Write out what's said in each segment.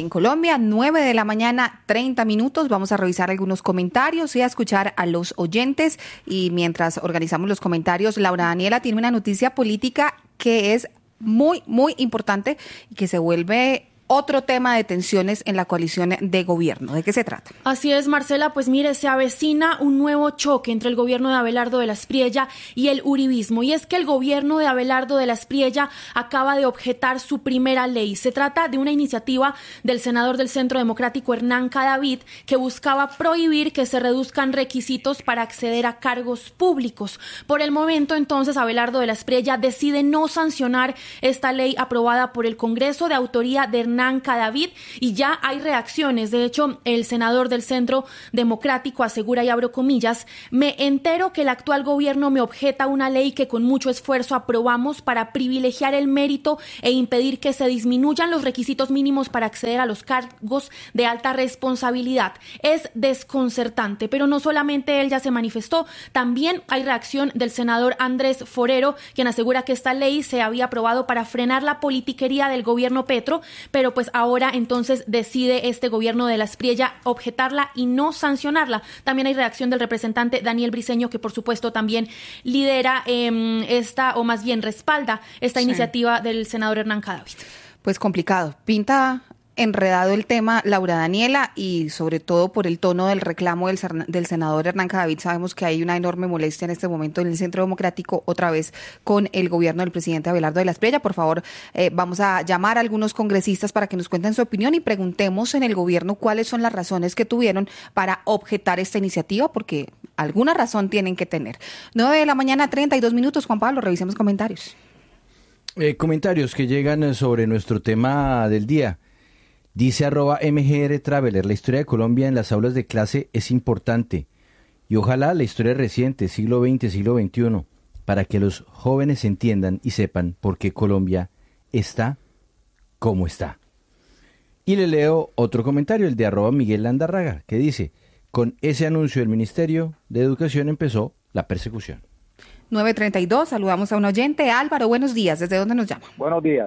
en Colombia, 9 de la mañana, 30 minutos. Vamos a revisar algunos comentarios y a escuchar a los oyentes. Y mientras organizamos los comentarios, Laura Daniela tiene una noticia política que es muy, muy importante y que se vuelve otro tema de tensiones en la coalición de gobierno. ¿De qué se trata? Así es, Marcela, pues mire, se avecina un nuevo choque entre el gobierno de Abelardo de la Espriella y el uribismo. Y es que el gobierno de Abelardo de la Espriella acaba de objetar su primera ley. Se trata de una iniciativa del senador del Centro Democrático, Hernán Cadavid, que buscaba prohibir que se reduzcan requisitos para acceder a cargos públicos. Por el momento, entonces, Abelardo de la Espriella decide no sancionar esta ley aprobada por el Congreso de autoría de Hernán Cadavid, y ya hay reacciones. De hecho, el senador del Centro Democrático asegura, y abro comillas, me entero que el actual gobierno me objeta una ley que con mucho esfuerzo aprobamos para privilegiar el mérito e impedir que se disminuyan los requisitos mínimos para acceder a los cargos de alta responsabilidad. Es desconcertante, pero no solamente él ya se manifestó, también hay reacción del senador Andrés Forero, quien asegura que esta ley se había aprobado para frenar la politiquería del gobierno Petro, pero pues ahora entonces decide este gobierno de la Espriella objetarla y no sancionarla. También hay reacción del representante Daniel Briceño, que por supuesto también lidera o más bien respalda esta iniciativa del senador Hernán Cadavid. Pues complicado, pinta enredado el tema, Laura Daniela, y sobre todo por el tono del reclamo del senador Hernán Cadavid. Sabemos que hay una enorme molestia en este momento en el Centro Democrático, otra vez con el gobierno del presidente Abelardo de la Espriella. Por favor, vamos a llamar a algunos congresistas para que nos cuenten su opinión y preguntemos en el gobierno cuáles son las razones que tuvieron para objetar esta iniciativa, porque alguna razón tienen que tener. 9 de la mañana, 32 minutos. Juan Pablo, revisemos comentarios. Comentarios que llegan sobre nuestro tema del día. Dice @MGR Traveler, la historia de Colombia en las aulas de clase es importante y ojalá la historia reciente, siglo XX, siglo XXI, para que los jóvenes entiendan y sepan por qué Colombia está como está. Y le leo otro comentario, el de @Miguel Landarraga, que dice, con ese anuncio del Ministerio de Educación empezó la persecución. 9:32, saludamos a un oyente. Álvaro, buenos días, ¿desde dónde nos llama? Buenos días.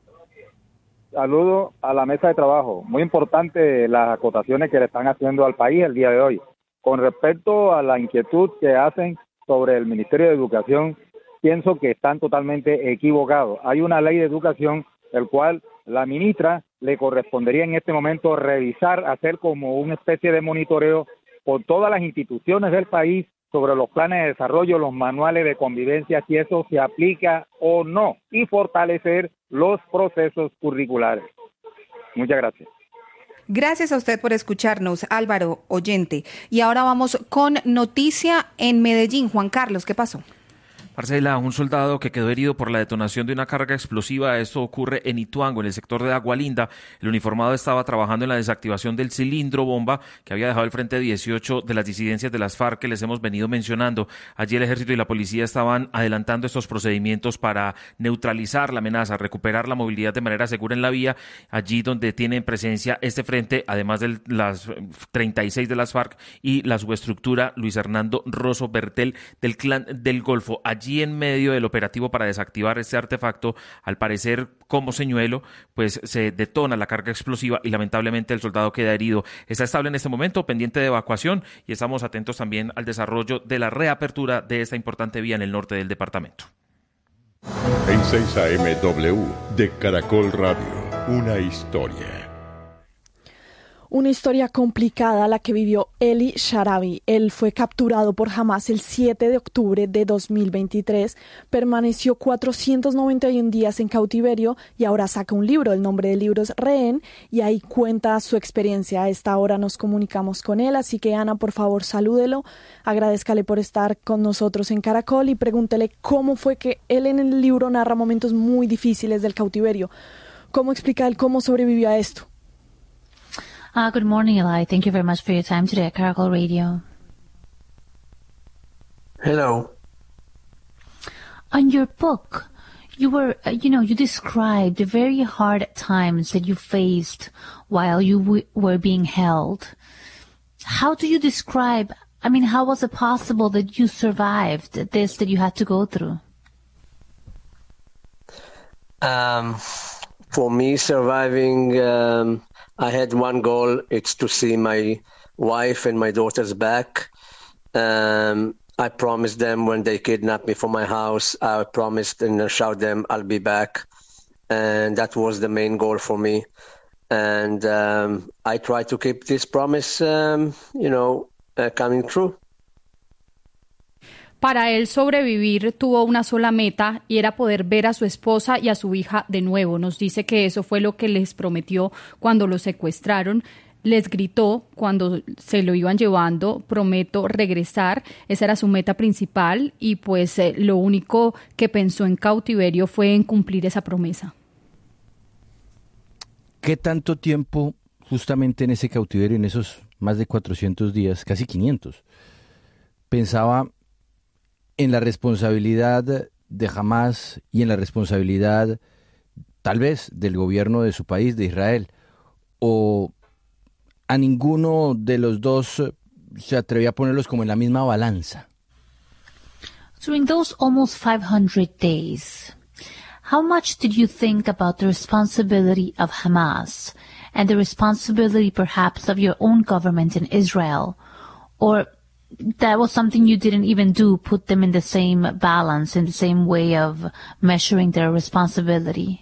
Saludo a la mesa de trabajo. Muy importante las acotaciones que le están haciendo al país el día de hoy. Con respecto a la inquietud que hacen sobre el Ministerio de Educación, pienso que están totalmente equivocados. Hay una ley de educación, el cual la ministra le correspondería en este momento revisar, hacer como una especie de monitoreo por todas las instituciones del país sobre los planes de desarrollo, los manuales de convivencia, si eso se aplica o no, y fortalecer los procesos curriculares. Muchas gracias. Gracias a usted por escucharnos, Álvaro, oyente. Y ahora vamos con noticia en Medellín. Juan Carlos, ¿qué pasó? Marcela, un soldado que quedó herido por la detonación de una carga explosiva. Esto ocurre en Ituango, en el sector de Agualinda. El uniformado estaba trabajando en la desactivación del cilindro bomba que había dejado el frente 18 de las disidencias de las FARC que les hemos venido mencionando. Allí el ejército y la policía estaban adelantando estos procedimientos para neutralizar la amenaza, recuperar la movilidad de manera segura en la vía, allí donde tienen presencia este frente, además de las 36 de las FARC y la subestructura Luis Hernando Rosso Bertel del Clan del Golfo. Allí en medio del operativo para desactivar este artefacto, al parecer como señuelo, pues se detona la carga explosiva y lamentablemente el soldado queda herido. Está estable en este momento, pendiente de evacuación, y estamos atentos también al desarrollo de la reapertura de esta importante vía en el norte del departamento. En 6am de Caracol Radio, una historia. Una historia complicada la que vivió Eli Sharabi. Él fue capturado por Hamas el 7 de octubre de 2023, permaneció 491 días en cautiverio y ahora saca un libro. El nombre del libro es Rehén y ahí cuenta su experiencia. A esta hora nos comunicamos con él, así que Ana, por favor, salúdelo, agradézcale por estar con nosotros en Caracol y pregúntele cómo fue que él en el libro narra momentos muy difíciles del cautiverio. ¿Cómo explica él cómo sobrevivió a esto? Good morning, Eli. Thank you very much for your time today at Caracol Radio. Hello. On your book, you described the very hard times that you faced while you were being held. How do you describe, how was it possible that you survived this that you had to go through? For me, surviving I had one goal. It's to see my wife and my daughters back. I promised them when they kidnapped me from my house, I promised and assured them I'll be back. And that was the main goal for me. And I try to keep this promise, coming true. Para él sobrevivir tuvo una sola meta y era poder ver a su esposa y a su hija de nuevo. Nos dice que eso fue lo que les prometió cuando lo secuestraron. Les gritó cuando se lo iban llevando, prometo regresar. Esa era su meta principal y pues lo único que pensó en cautiverio fue en cumplir esa promesa. ¿Qué tanto tiempo justamente en ese cautiverio, en esos más de 400 días, casi 500, pensaba en la responsabilidad de Hamás y en la responsabilidad tal vez del gobierno de su país, de Israel? ¿O a ninguno de los dos se atrevía a ponerlos como en la misma balanza? During those almost 500 days, how much did you think about the responsibility of Hamas and the responsibility perhaps of your own government in Israel? Or that was something you didn't even do, put them in the same balance, in the same way of measuring their responsibility?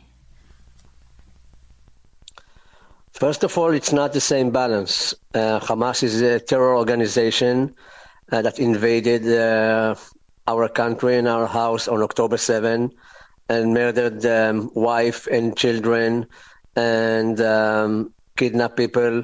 First of all, it's not the same balance. Hamas is a terror organization that invaded our country and our house on October 7 and murdered wife and children and kidnapped people.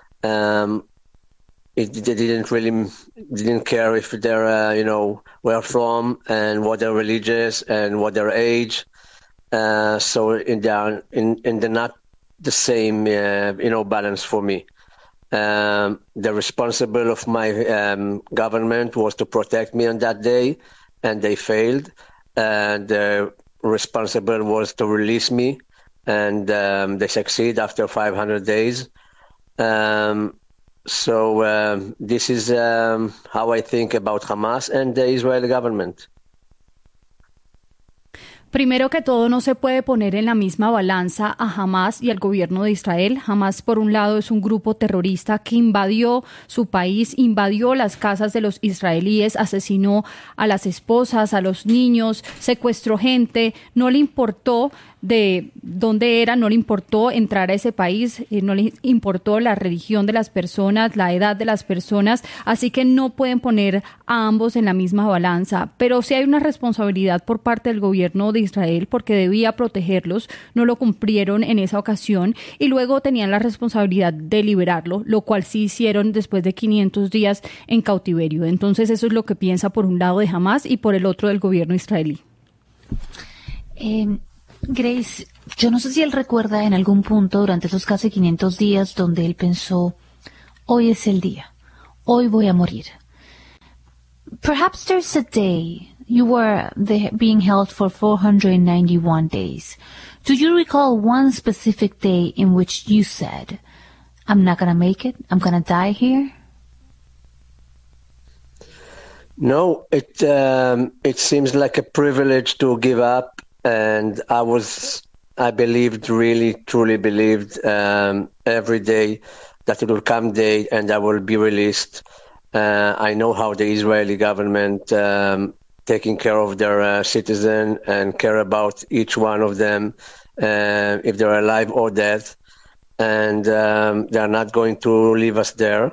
They didn't care if they're, where from and what they're religious and what their age. So they're not the same, balance for me. The responsibility of my government was to protect me on that day, and they failed. The responsibility was to release me, and they succeed after 500 days. So this is how I think about Hamas and the Israeli government. Primero que todo, no se puede poner en la misma balanza a Hamás y al gobierno de Israel. Hamás, por un lado, es un grupo terrorista que invadió su país, invadió las casas de los israelíes, asesinó a las esposas, a los niños, secuestró gente, no le importó de dónde era, no le importó entrar a ese país, no le importó la religión de las personas, la edad de las personas, así que no pueden poner a ambos en la misma balanza. Pero sí hay una responsabilidad por parte del gobierno de Israel porque debía protegerlos, no lo cumplieron en esa ocasión y luego tenían la responsabilidad de liberarlo, lo cual sí hicieron después de 500 días en cautiverio. Entonces eso es lo que piensa por un lado de Hamás y por el otro del gobierno israelí. Grace, yo no sé si él recuerda en algún punto durante esos casi 500 días donde él pensó, hoy es el día, hoy voy a morir. Perhaps there's a day you were being held for 491 days. Do you recall one specific day in which you said, I'm not going to make it, I'm going to die here? No, it seems like a privilege to give up. And I believed, really, truly believed every day that it will come day and I will be released. I know how the Israeli government taking care of their citizens and care about each one of them, if they're alive or dead. And they're not going to leave us there,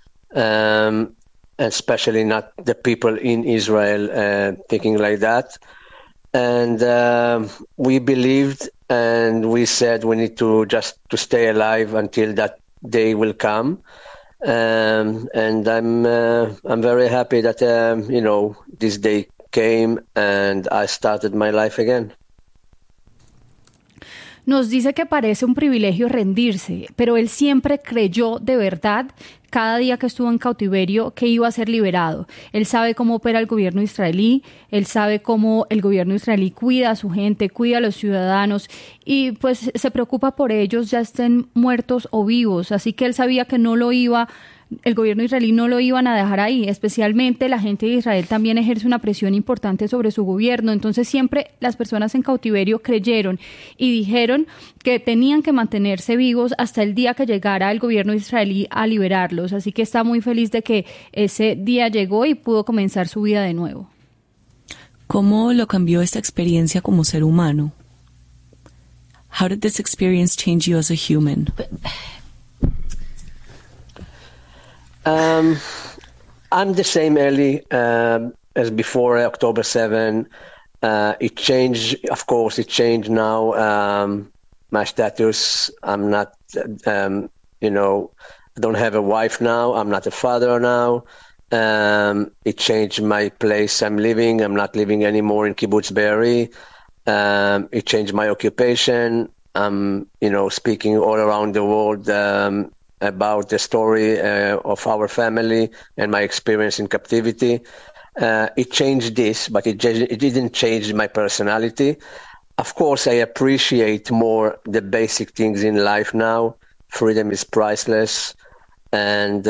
especially not the people in Israel thinking like that. And we believed, and we said we need to stay alive until that day will come. And I'm very happy that this day came and I started my life again. Nos dice que parece un privilegio rendirse, pero él siempre creyó de verdad, cada día que estuvo en cautiverio, que iba a ser liberado. Él sabe cómo opera el gobierno israelí, él sabe cómo el gobierno israelí cuida a su gente, cuida a los ciudadanos y pues se preocupa por ellos, ya estén muertos o vivos. Así que él sabía que no lo iba el gobierno israelí no lo iban a dejar ahí, especialmente la gente de Israel también ejerce una presión importante sobre su gobierno, entonces siempre las personas en cautiverio creyeron y dijeron que tenían que mantenerse vivos hasta el día que llegara el gobierno israelí a liberarlos, así que está muy feliz de que ese día llegó y pudo comenzar su vida de nuevo. ¿Cómo lo cambió esta experiencia como ser humano? How did this experience change you as a human? I'm the same Eli as before October 7. It changed, of course, it changed now. My status, I'm not, I don't have a wife now. I'm not a father now. It changed my place I'm living. I'm not living anymore in Kibbutz Be'eri. It changed my occupation. I'm, speaking all around the world about the story of our family and my experience in captivity. It changed this, but it didn't change my personality. Of course, I appreciate more the basic things in life now. Freedom is priceless. And,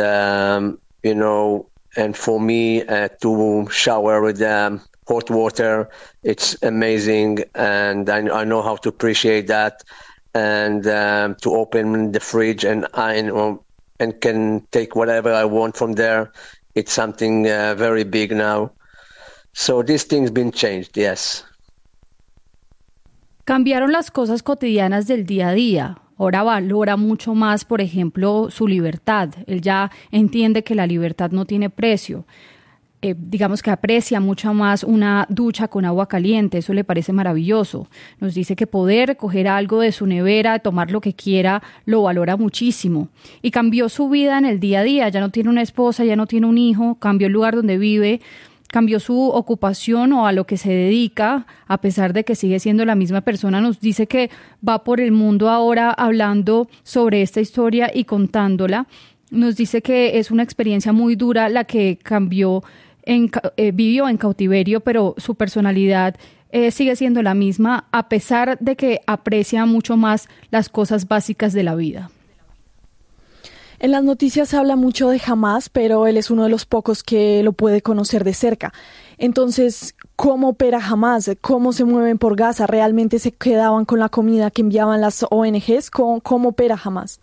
and for me to shower with hot water, it's amazing. And I know how to appreciate that. And to open the fridge and can take whatever I want from there. It's something very big now. So this thing's been changed, yes. Cambiaron las cosas cotidianas del día a día. Ahora valora mucho más, por ejemplo, su libertad. Él ya entiende que la libertad no tiene precio. Digamos que aprecia mucho más una ducha con agua caliente, eso le parece maravilloso. Nos dice que poder coger algo de su nevera, tomar lo que quiera, lo valora muchísimo. Y cambió su vida en el día a día, ya no tiene una esposa, ya no tiene un hijo, cambió el lugar donde vive, cambió su ocupación o a lo que se dedica, a pesar de que sigue siendo la misma persona. Nos dice que va por el mundo ahora hablando sobre esta historia y contándola. Nos dice que es una experiencia muy dura la que vivió en cautiverio, pero su personalidad sigue siendo la misma, a pesar de que aprecia mucho más las cosas básicas de la vida. En las noticias se habla mucho de Hamás, pero él es uno de los pocos que lo puede conocer de cerca. Entonces, ¿cómo opera Hamás? ¿Cómo se mueven por Gaza? ¿Realmente se quedaban con la comida que enviaban las ONGs? ¿Cómo opera Hamás?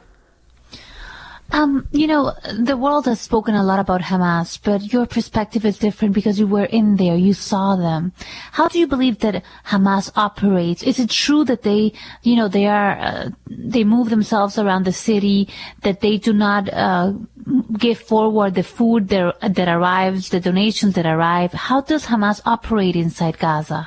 The world has spoken a lot about Hamas, but your perspective is different because you were in there, you saw them. How do you believe that Hamas operates? Is it true that they move themselves around the city, that they do not give forward the food that arrives, the donations that arrive? How does Hamas operate inside Gaza?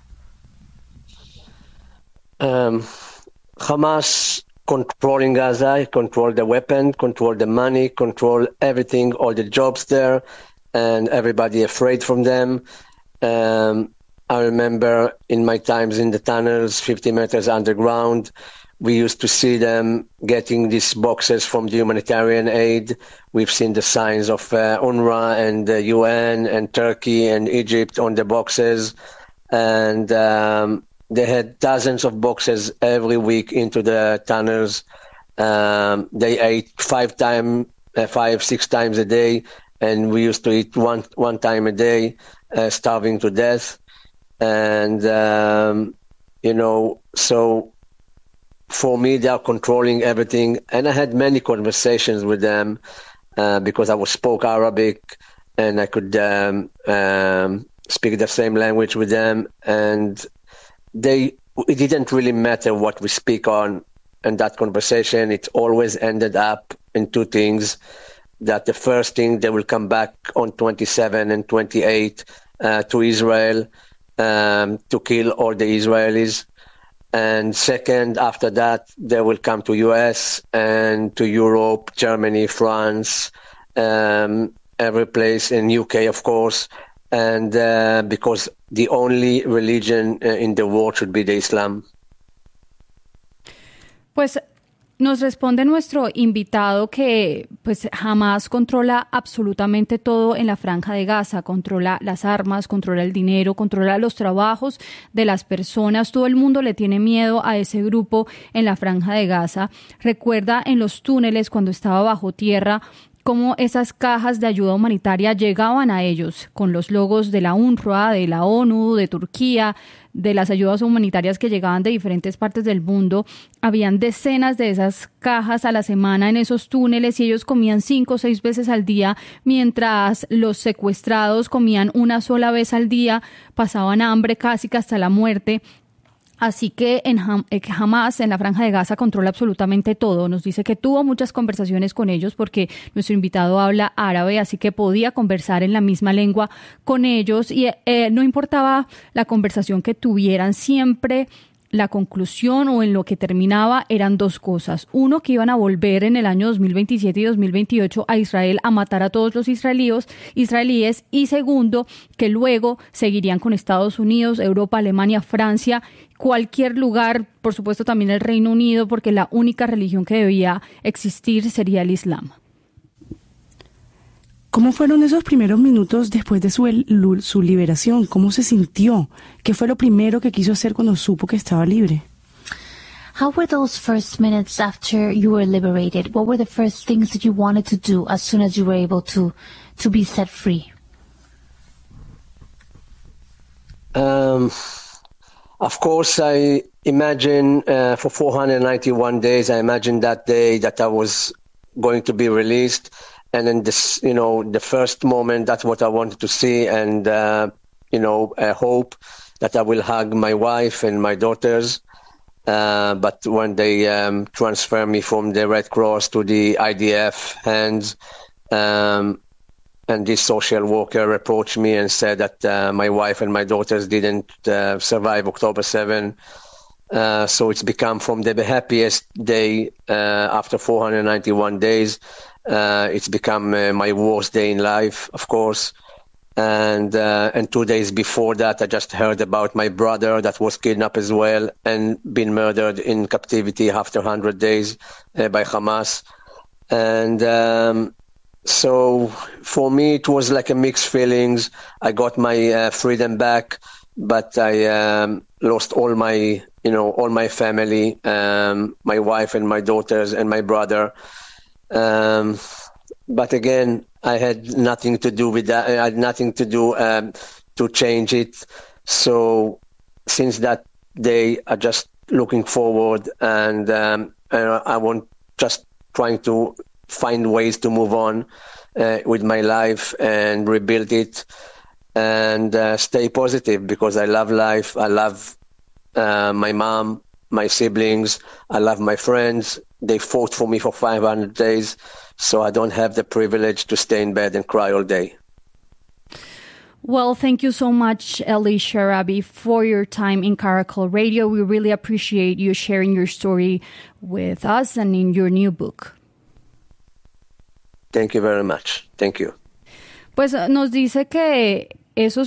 Hamas controlling Gaza, control the weapon, control the money, control everything, all the jobs there, and everybody afraid from them. I remember in my times in the tunnels, 50 meters underground, we used to see them getting these boxes from the humanitarian aid. We've seen the signs of UNRWA and the UN and Turkey and Egypt on the boxes. And they had dozens of boxes every week into the tunnels. They ate 5, 6 times a day, and we used to eat one time a day, starving to death. And, so for me, they are controlling everything. And I had many conversations with them because I spoke Arabic and I could speak the same language with them. And it didn't really matter what we speak on in that conversation. It always ended up in two things. That the first thing, they will come back on 27 and 28 to Israel to kill all the Israelis. And second, after that, they will come to US and to Europe, Germany, France, every place in UK, of course. And because the only religion in the world should be the Islam. Pues nos responde nuestro invitado que pues Hamás controla absolutamente todo en la Franja de Gaza, controla las armas, controla el dinero, controla los trabajos de las personas. Todo el mundo le tiene miedo a ese grupo en la Franja de Gaza. Recuerda en los túneles cuando estaba bajo tierra cómo esas cajas de ayuda humanitaria llegaban a ellos con los logos de la UNRWA, de la ONU, de Turquía, de las ayudas humanitarias que llegaban de diferentes partes del mundo. Habían decenas de esas cajas a la semana en esos túneles y ellos comían 5 o 6 veces al día, mientras los secuestrados comían una sola vez al día, pasaban hambre casi que hasta la muerte. Así que Hamas en la Franja de Gaza controla absolutamente todo. Nos dice que tuvo muchas conversaciones con ellos porque nuestro invitado habla árabe, así que podía conversar en la misma lengua con ellos y no importaba la conversación que tuvieran, siempre la conclusión o en lo que terminaba eran 2 cosas. Uno, que iban a volver en el año 2027 y 2028 a Israel a matar a todos los israelíes. Y segundo, que luego seguirían con Estados Unidos, Europa, Alemania, Francia, cualquier lugar, por supuesto también el Reino Unido, porque la única religión que debía existir sería el Islam. ¿Cómo fueron esos primeros minutos después de su liberación? ¿Cómo se sintió? ¿Qué fue lo primero que quiso hacer cuando supo que estaba libre? How were those first minutes after you were liberated? What were the first things that you wanted to do as soon as you were able to be set free? Of course, I imagine for 491 days, I imagined that day that I was going to be released. And then this, the first moment, that's what I wanted to see. And, I hope that I will hug my wife and my daughters. But when they transfer me from the Red Cross to the IDF hands, and this social worker approached me and said that my wife and my daughters didn't survive October 7. So it's become from the happiest day after 491 days. It's become my worst day in life, of course. And 2 days before that, I just heard about my brother that was kidnapped as well and been murdered in captivity after 100 days by Hamas. And so for me, it was like a mixed feelings. I got my freedom back, but I lost all my family, my wife and my daughters and my brother. But again, I had nothing to do with that. I had nothing to do to change it. So since that day, I'm just looking forward, and I want just trying to find ways to move on with my life and rebuild it and stay positive, because I love life. I love my mom, my siblings. I love my friends. They fought for me for 500 days, so I don't have the privilege to stay in bed and cry all day. Well, thank you so much, Eli Sharabi, for your time in Caracol Radio. We really appreciate you sharing your story with us and in your new book. Thank you very much. Thank you. Pues nos dice que esos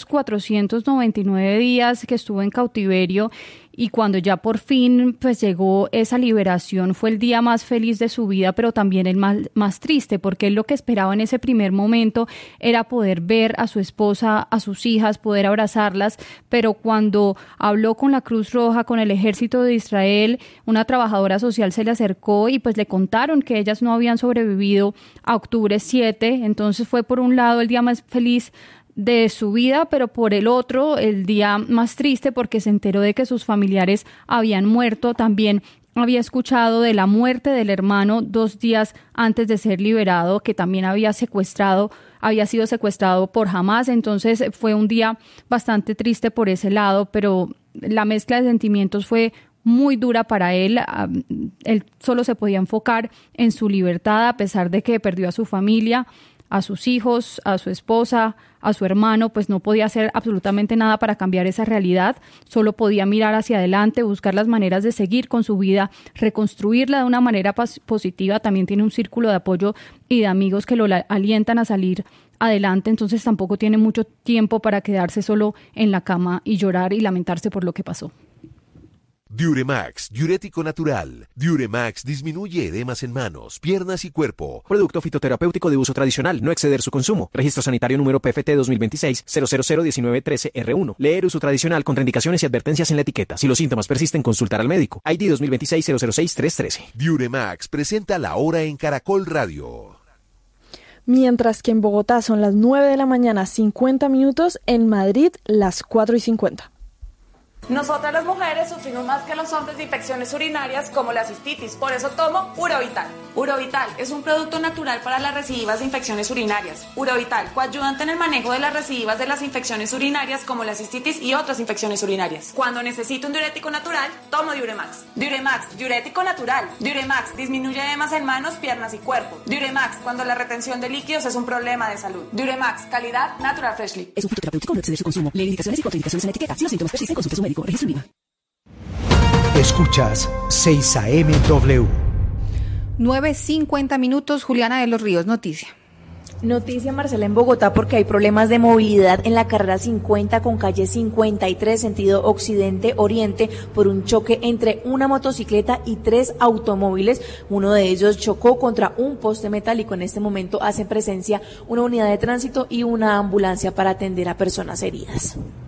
499 días que estuvo en cautiverio y cuando ya por fin pues llegó esa liberación, fue el día más feliz de su vida, pero también el más triste, porque él lo que esperaba en ese primer momento era poder ver a su esposa, a sus hijas, poder abrazarlas, pero cuando habló con la Cruz Roja, con el Ejército de Israel, una trabajadora social se le acercó y pues le contaron que ellas no habían sobrevivido a octubre 7, entonces fue por un lado el día más feliz de su vida, pero por el otro, el día más triste, porque se enteró de que sus familiares habían muerto. También había escuchado de la muerte del hermano 2 días antes de ser liberado, que también había sido secuestrado por Hamas. Entonces fue un día bastante triste por ese lado, pero la mezcla de sentimientos fue muy dura para él. Él solo se podía enfocar en su libertad, a pesar de que perdió a su familia, a sus hijos, a su esposa, a su hermano, pues no podía hacer absolutamente nada para cambiar esa realidad, solo podía mirar hacia adelante, buscar las maneras de seguir con su vida, reconstruirla de una manera positiva. También tiene un círculo de apoyo y de amigos que lo alientan a salir adelante, entonces tampoco tiene mucho tiempo para quedarse solo en la cama y llorar y lamentarse por lo que pasó. Diuremax, diurético natural. Diuremax disminuye edemas en manos, piernas y cuerpo. Producto fitoterapéutico de uso tradicional, no exceder su consumo. Registro sanitario número PFT 2026-0001913R1. Leer uso tradicional, contraindicaciones y advertencias en la etiqueta. Si los síntomas persisten, consultar al médico. ID 2026-006-313. Diuremax presenta La Hora en Caracol Radio. mientras que en Bogotá son las 9 de la mañana 50 minutos, en Madrid las 4:50. Nosotras las mujeres sufrimos más que los hombres de infecciones urinarias como la cistitis, por eso tomo Urovital. Urovital es un producto natural para las recidivas de infecciones urinarias. Urovital, coadyuvante en el manejo de las recidivas de las infecciones urinarias como la cistitis y otras infecciones urinarias. Cuando necesito un diurético natural, tomo Diuremax. Diuremax, diurético natural. Diuremax disminuye edemas en manos, piernas y cuerpo. Diuremax, cuando la retención de líquidos es un problema de salud. Diuremax, calidad Natural Freshly. Es un fitoterapéutico, no exceder su consumo. Lee indicaciones y contraindicaciones en la etiqueta. Si los síntomas persisten, consulte a su médico. Registro INVIMA. Escuchas 6 AM/W. 9:50 minutos. Juliana de los Ríos, noticia. Noticia, Marcela, en Bogotá, porque hay problemas de movilidad en la carrera 50 con calle 53, sentido occidente-oriente, por un choque entre una motocicleta y 3 automóviles. Uno de ellos chocó contra un poste metálico. En este momento hacen presencia una unidad de tránsito y una ambulancia para atender a personas heridas.